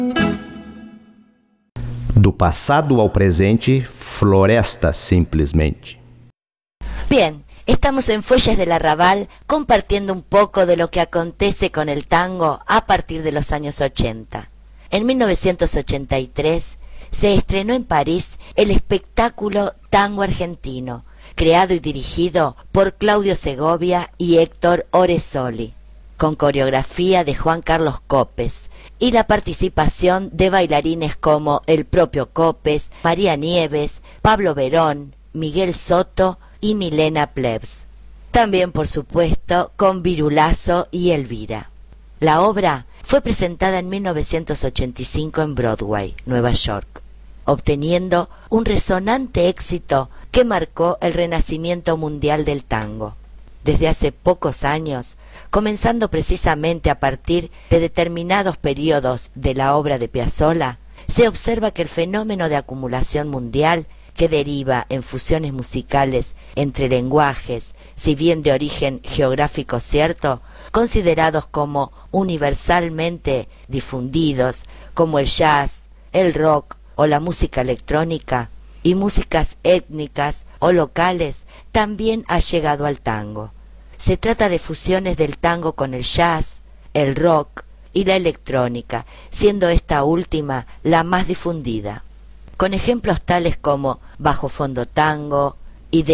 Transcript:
Do passado ao presente, floresta simplesmente. Bien, estamos en Fuelles del Arrabal compartiendo un poco de lo que acontece con el tango a partir de los años 80. En 1983 se estrenó en París el espectáculo Tango Argentino, creado y dirigido por Claudio Segovia y Héctor Oresoli, con coreografía de Juan Carlos Copes y la participación de bailarines como el propio Copes, María Nieves, Pablo Verón, Miguel Soto y Milena Plebs. También, por supuesto, con Virulazo y Elvira. La obra fue presentada en 1985 en Broadway, Nueva York, obteniendo un resonante éxito que marcó el renacimiento mundial del tango. Desde hace pocos años, comenzando precisamente a partir de determinados periodos de la obra de Piazzolla, se observa que el fenómeno de acumulación mundial que deriva en fusiones musicales entre lenguajes, si bien de origen geográfico cierto, considerados como universalmente difundidos, como el jazz, el rock o la música electrónica, y músicas étnicas o locales, también ha llegado al tango. Se trata de fusiones del tango con el jazz, el rock y la electrónica, siendo esta última la más difundida, con ejemplos tales como Bajo Fondo Tango,